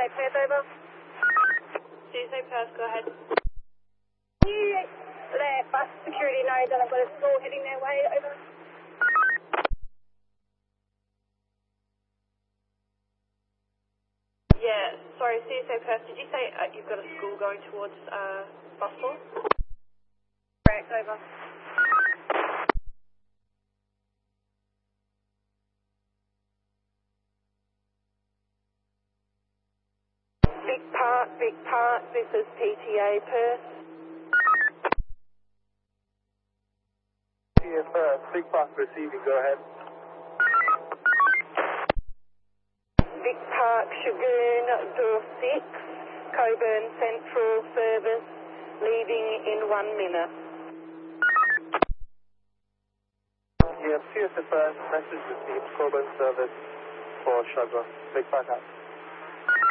Perth, over. CSA Perth, go ahead. Can you let bus security know that I've got a school heading their way, over? Yeah, sorry, CSA Perth, did you say you've got a school going towards Bustle? Correct, over. Big Park, this is PTA Perth. PTA Perth, Big Park receiving, go ahead. Big Park, Shagoon, door 6, Coburn Central service, leaving in 1 minute. Yeah, CSA Perth, message received, Coburn service for Sugar. Big Park out.